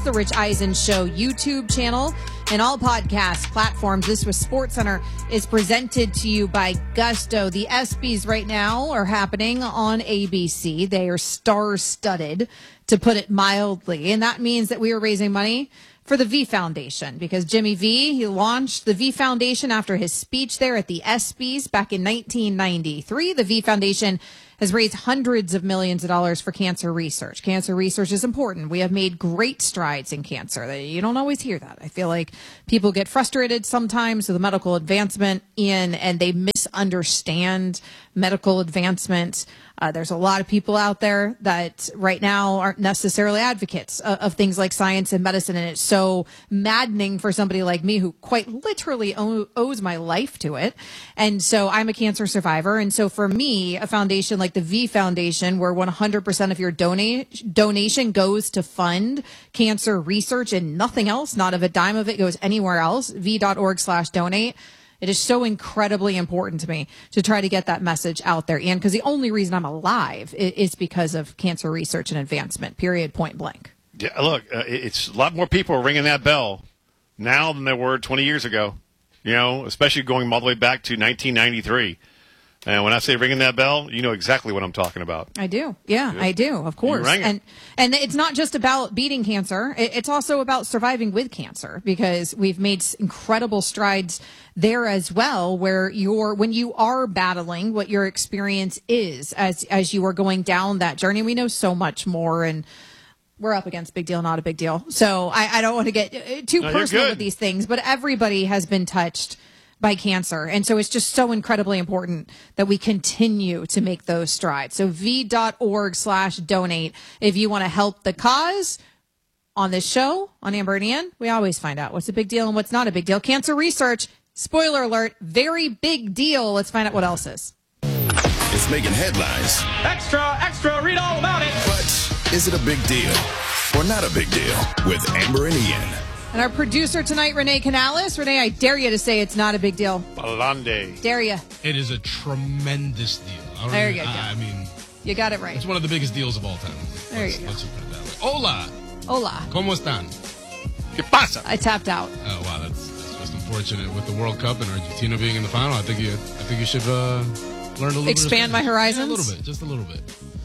The Rich Eisen Show YouTube channel and all podcast platforms. This was SportsCenter is presented to you by Gusto. The ESPYs right now are happening on ABC. They are star-studded, to put it mildly. And that means that we are raising money for the V Foundation, because Jimmy V, he launched the V Foundation after his speech there at the ESPYs back in 1993. The V Foundation has raised hundreds of millions of dollars for cancer research. Cancer research is important. We have made great strides in cancer. You don't always hear that. I feel like people get frustrated sometimes with the medical advancement and they misunderstand medical advancement. There's a lot of people out there that right now aren't necessarily advocates of things like science and medicine, and it's so maddening for somebody like me who quite literally owes my life to it. And so I'm a cancer survivor, and so for me, a foundation like the V Foundation, where 100% of your donation goes to fund cancer research and nothing else, not of a dime of it goes anywhere else, v.org/donate. It is so incredibly important to me to try to get that message out there. And because the only reason I'm alive is because of cancer research and advancement, period, point blank. Yeah, look, it's a lot more people are ringing that bell now than there were 20 years ago, you know, especially going all the way back to 1993. And when I say ringing that bell, you know exactly what I'm talking about. I do. Yeah, I do, of course. And it's not just about beating cancer. It's also about surviving with cancer, because we've made incredible strides there as well, where when you are battling, what your experience is as you are going down that journey. We know so much more, and we're up against big deal, not a big deal. So I don't want to get too personal with these things, but everybody has been touched by cancer. And so it's just so incredibly important that we continue to make those strides. So v.org/donate. If you want to help the cause on this show, on Amber and Ian, we always find out what's a big deal and what's not a big deal. Cancer research, spoiler alert, very big deal. Let's find out what else is. It's making headlines. Extra, extra, read all about it. But is it a big deal or not a big deal with Amber and Ian? And our producer tonight, Renee Canales. Renee, I dare you to say it's not a big deal. Balande. Dare you. It is a tremendous deal. There you go. I mean, you got it right. It's one of the biggest deals of all time. There you go. Let's just put it that way. Hola. Hola. ¿Cómo están? ¿Qué pasa? I tapped out. Oh, wow. That's just unfortunate with the World Cup and Argentina being in the final. I think you should learn a little bit. Expand my horizons? Yeah, a little bit. Just a little bit.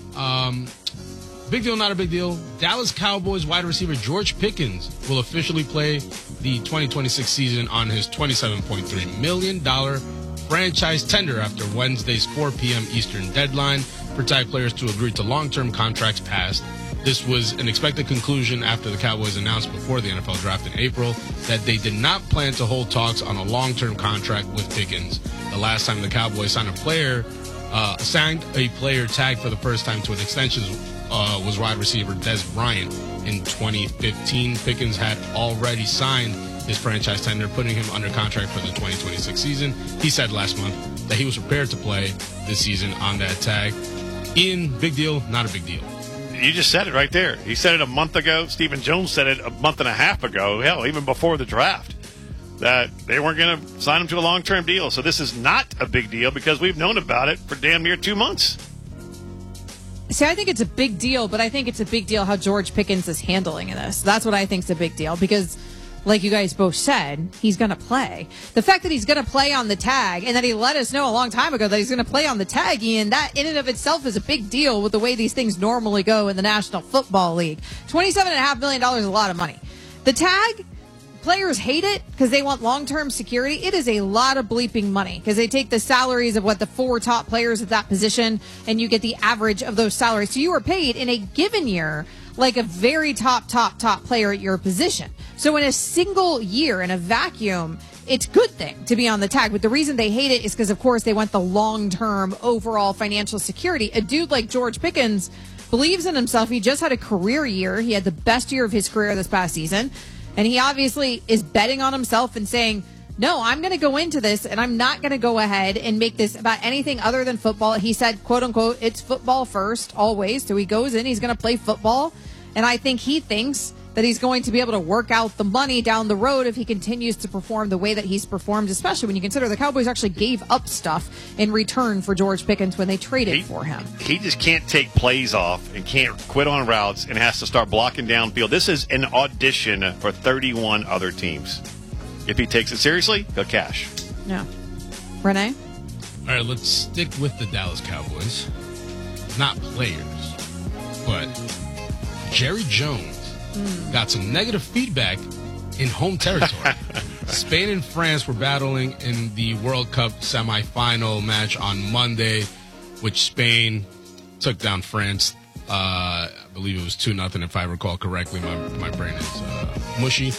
Big deal, not a big deal. Dallas Cowboys wide receiver George Pickens will officially play the 2026 season on his $27.3 million franchise tender after Wednesday's 4 p.m. Eastern deadline for tag players to agree to long-term contracts passed. This was an expected conclusion after the Cowboys announced before the NFL draft in April that they did not plan to hold talks on a long-term contract with Pickens. The last time the Cowboys signed a player tagged for the first time to an extension was wide receiver Dez Bryant in 2015. Pickens had already signed his franchise tender, putting him under contract for the 2026 season. He said last month that he was prepared to play this season on that tag. Ian, big deal, not a big deal. You just said it right there. He said it a month ago. Stephen Jones said it a month and a half ago, hell, even before the draft, that they weren't going to sign him to a long-term deal. So this is not a big deal because we've known about it for damn near 2 months. See, I think it's a big deal, but I think it's a big deal how George Pickens is handling this. That's what I think is a big deal because, like you guys both said, he's going to play. The fact that he's going to play on the tag and that he let us know a long time ago that he's going to play on the tag, Ian, that in and of itself is a big deal with the way these things normally go in the National Football League. $27.5 million is a lot of money. The tag, players hate it because they want long-term security. It is a lot of bleeping money because they take the salaries of what the 4 top players at that position and you get the average of those salaries. So you are paid in a given year like a very top player at your position. So in a single year, in a vacuum, it's a good thing to be on the tag. But the reason they hate it is because, of course, they want the long-term overall financial security. A dude like George Pickens believes in himself. He just had a career year. He had the best year of his career this past season. And he obviously is betting on himself and saying, no, I'm going to go into this and I'm not going to go ahead and make this about anything other than football. He said, quote unquote, it's football first, always. So he goes in, he's going to play football. And I think he thinks that he's going to be able to work out the money down the road if he continues to perform the way that he's performed, especially when you consider the Cowboys actually gave up stuff in return for George Pickens when they traded for him. He just can't take plays off and can't quit on routes and has to start blocking downfield. This is an audition for 31 other teams. If he takes it seriously, he'll cash. Yeah. Renee? All right, let's stick with the Dallas Cowboys. Not players, but Jerry Jones got some negative feedback in home territory. Spain and France were battling in the World Cup semifinal match on Monday, which Spain took down France. I believe it was 2-0, if I recall correctly. My brain is mushy.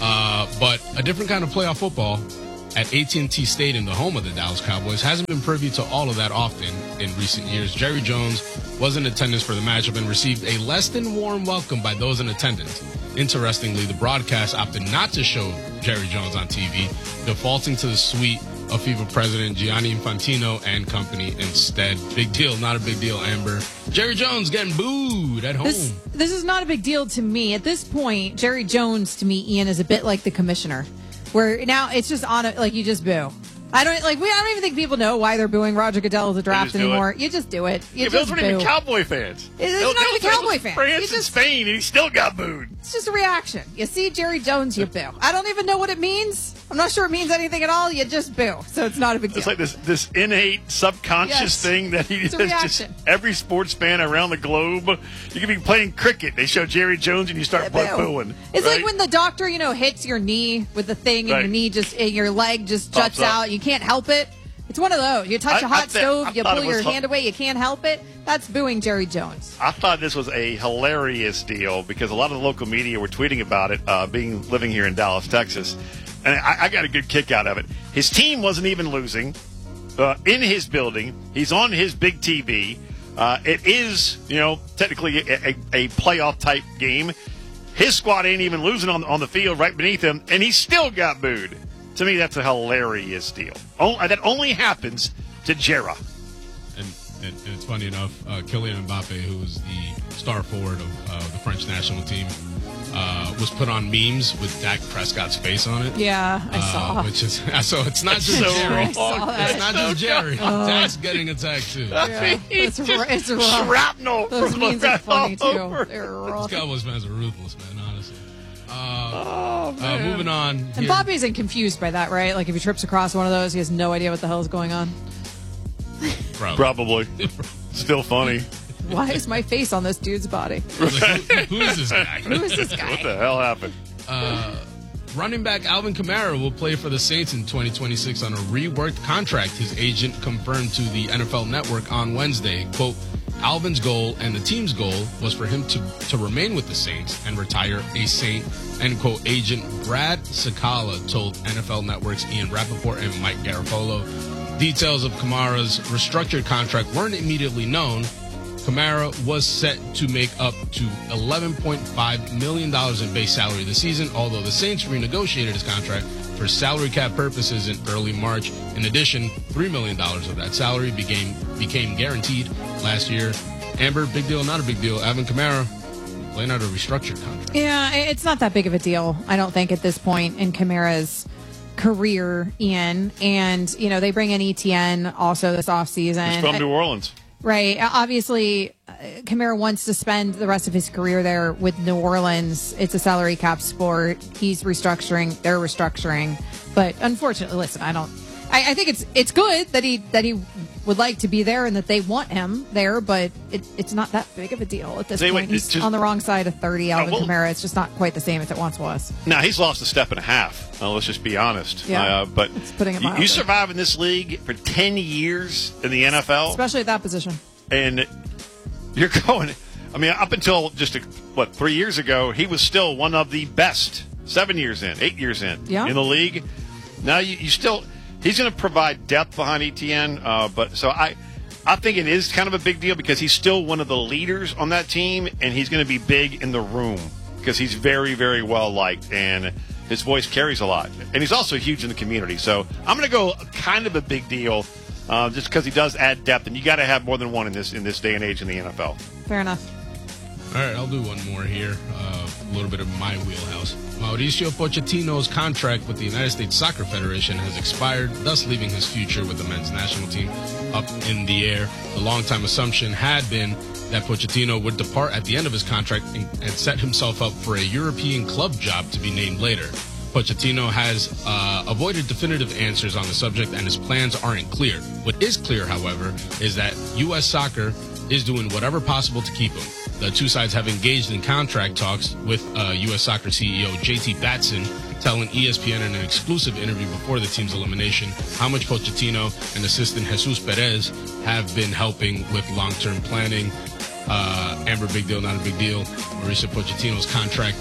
But a different kind of playoff football at AT&T Stadium, the home of the Dallas Cowboys, hasn't been privy to all of that often in recent years. Jerry Jones was in attendance for the matchup and received a less than warm welcome by those in attendance. Interestingly, the broadcast opted not to show Jerry Jones on TV, defaulting to the suite of FIFA President Gianni Infantino and company instead. Big deal, not a big deal, Amber. Jerry Jones getting booed at home. This is not a big deal to me. At this point, Jerry Jones, to me, Ian, is a bit like the commissioner, where now it's just on it, like you just boo. I don't even think people know why they're booing Roger Goodell at the draft anymore. You just do it. Those weren't even Cowboy fans. It's not even Cowboy fans. France and Spain, and he still got booed. It's just a reaction. You see Jerry Jones, you boo. I don't even know what it means. I'm not sure it means anything at all. You just boo. So it's not a big deal. It's like this innate subconscious thing that he does. Just every sports fan around the globe. You can be playing cricket. They show Jerry Jones and you start booing. It's like when the doctor, hits your knee with the thing and your leg just juts out. You can't help it. It's one of those. You touch a hot stove, you pull your hand away, you can't help it. That's booing Jerry Jones. I thought this was a hilarious deal because a lot of the local media were tweeting about it, living here in Dallas, Texas. And I got a good kick out of it. His team wasn't even losing in his building. He's on his big TV. It is, technically a playoff-type game. His squad ain't even losing on the field right beneath him, and he still got booed. To me, that's a hilarious deal. That only happens to Jera. And it's funny enough, Kylian Mbappe, who is the star forward of the French national team, was put on memes with Dak Prescott's face on it. Yeah, I saw. So it's not just Jerry. It's not just Jerry. Dak's getting attacked too. Yeah, it's rough. Shrapnel. Those memes are funny too. These Cowboys fans are ruthless, man. Honestly. Moving on. And Bobby isn't confused by that, right? Like if he trips across one of those, he has no idea what the hell is going on. Probably. Still funny. Why is my face on this dude's body? Like, who is this guy? Who is this guy? What the hell happened? Running back Alvin Kamara will play for the Saints in 2026 on a reworked contract. His agent confirmed to the NFL Network on Wednesday, quote, Alvin's goal and the team's goal was for him to remain with the Saints and retire a Saint, end quote. Agent Brad Sakala told NFL Network's Ian Rappaport and Mike Garafolo. Details of Kamara's restructured contract weren't immediately known. Kamara was set to make up to $11.5 million in base salary this season, although the Saints renegotiated his contract for salary cap purposes in early March. In addition, $3 million of that salary became guaranteed last year. Amber, big deal, not a big deal. Alvin Kamara playing out a restructured contract. Yeah, it's not that big of a deal, I don't think, at this point in Kamara's career, Ian. And, they bring in ETN also this offseason. He's from New Orleans. Right. Obviously, Kamara wants to spend the rest of his career there with New Orleans. It's a salary cap sport. He's restructuring. They're restructuring. But unfortunately, listen, I think it's good that he would like to be there and that they want him there, but it's not that big of a deal at this point. He's just on the wrong side of 30, Alvin Kamara. It's just not quite the same as it once was. Now, he's lost a step and a half. Let's just be honest. Yeah, but putting it mildly. You survive in this league for 10 years in the NFL. Especially at that position. And you're going, up until just, 3 years ago, he was still one of the best 8 years in the league. Now you still... He's going to provide depth behind ETN, but so I think it is kind of a big deal because he's still one of the leaders on that team, and he's going to be big in the room because he's very, very well liked, and his voice carries a lot. And he's also huge in the community. So I'm going to go kind of a big deal just because he does add depth, and you got to have more than one in this day and age in the NFL. Fair enough. All right, I'll do one more here. A little bit of my wheelhouse. Mauricio Pochettino's contract with the United States Soccer Federation has expired, thus leaving his future with the men's national team up in the air. The longtime assumption had been that Pochettino would depart at the end of his contract and set himself up for a European club job to be named later. Pochettino has avoided definitive answers on the subject, and his plans aren't clear. What is clear, however, is that U.S. Soccer is doing whatever possible to keep him. The two sides have engaged in contract talks with U.S. Soccer CEO J.T. Batson, telling ESPN in an exclusive interview before the team's elimination how much Pochettino and assistant Jesus Perez have been helping with long-term planning. Amber, big deal, not a big deal. Mauricio Pochettino's contract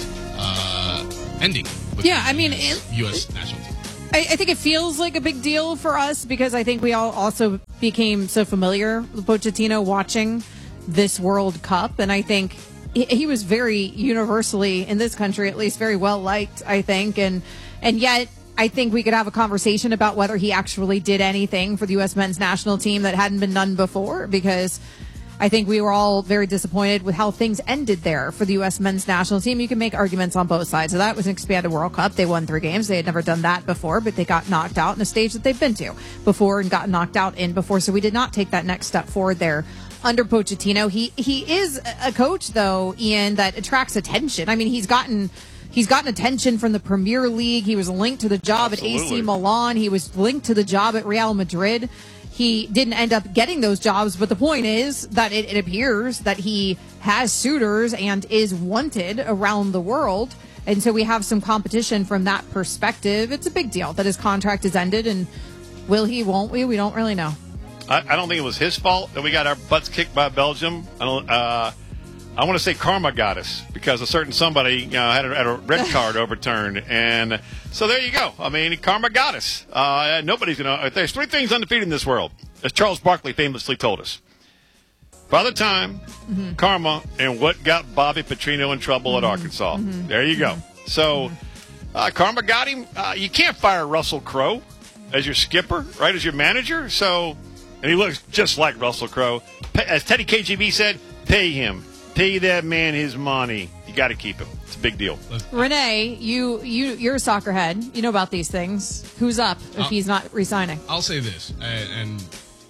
ending with U.S. national team. I think it feels like a big deal for us because I think we all also became so familiar with Pochettino watching this World Cup. And I think he was very universally, in this country at least, very well liked, I think. And yet I think we could have a conversation about whether he actually did anything for the U.S. men's national team that hadn't been done before, because I think we were all very disappointed with how things ended there for the U.S. men's national team. You can make arguments on both sides of that. It was an expanded World Cup. They won 3 games. They had never done that before, but they got knocked out in a stage that they've been to before and got knocked out in before. So we did not take that next step forward there under Pochettino. He is a coach, though, Ian, that attracts attention. I mean, he's gotten attention from the Premier League. He was linked to the job at AC Milan. He was linked to the job at Real Madrid. He didn't end up getting those jobs, but the point is that it appears that he has suitors and is wanted around the world. And so we have some competition from that perspective. It's a big deal that his contract is ended, and will he, won't we? We don't really know. I don't think it was his fault that we got our butts kicked by Belgium. I want to say karma got us because a certain somebody had a red card overturned. And so there you go. I mean, karma got us. Nobody's going to – there's 3 things undefeated in this world, as Charles Barkley famously told us. Father Time, karma, and what got Bobby Petrino in trouble at Arkansas. There you go. So karma got him. You can't fire Russell Crowe as your skipper, right, as your manager. So – and he looks just like Russell Crowe. As Teddy KGB said, pay him. Pay that man his money. You got to keep him. It's a big deal. Renee, you're a soccer head. You know about these things. Who's up if he's not resigning? I'll say this, and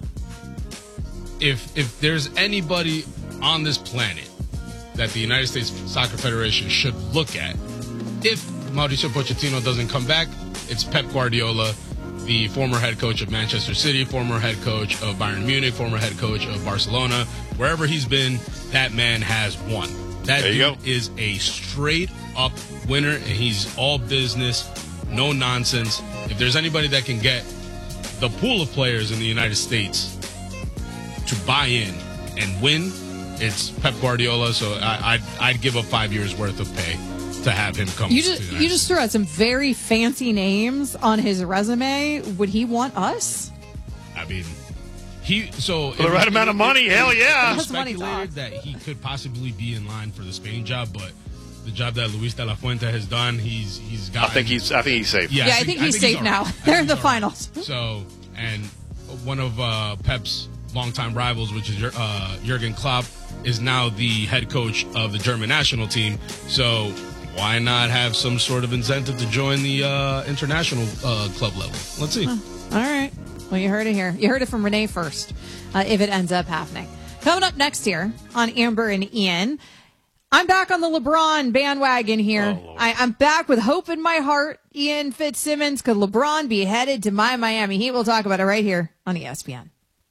if there's anybody on this planet that the United States Soccer Federation should look at, if Mauricio Pochettino doesn't come back, it's Pep Guardiola, the former head coach of Manchester City, former head coach of Bayern Munich, former head coach of Barcelona. Wherever he's been, that man has won. That dude is a straight-up winner, and he's all business, no nonsense. If there's anybody that can get the pool of players in the United States to buy in and win, it's Pep Guardiola. So I'd give up 5 years worth of pay to have him come. You just threw out some very fancy names on his resume. Would he want us? I mean, for the right amount of money, hell yeah. Speculated that he could possibly be in line for the Spain job, but the job that Luis de la Fuente has done, he's got. I think he's safe. Yeah, I think he's safe now. They're in the finals. So, and one of Pep's longtime rivals, which is Jurgen Klopp, is now the head coach of the German national team. So why not have some sort of incentive to join the international club level? Let's see. All right. Well, you heard it here. You heard it from Renee first, if it ends up happening. Coming up next here on Amber and Ian, I'm back on the LeBron bandwagon here. Oh, I'm back with hope in my heart. Ian Fitzsimmons, could LeBron be headed to my Miami Heat? We'll talk about it right here on ESPN.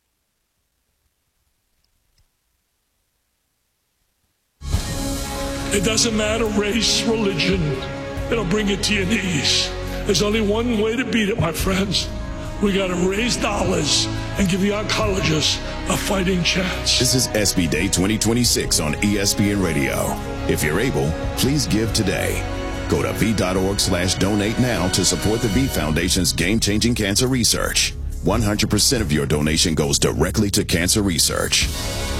It doesn't matter race, religion. It'll bring you to your knees. There's only one way to beat it, my friends. We got to raise dollars and give the oncologists a fighting chance. This is SB Day 2026 on ESPN Radio. If you're able, please give today. Go to V.org/donate now to support the V Foundation's game-changing cancer research. 100% of your donation goes directly to cancer research.